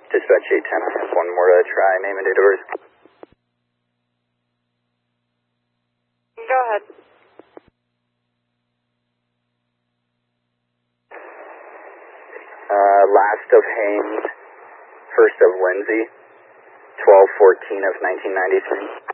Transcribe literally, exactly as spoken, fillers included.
Dispatch eight ten, I have one more to try. Name and date of birth. Go ahead. Uh, last of Haynes, first of Lindsay, twelve fourteen of nineteen ninety-three.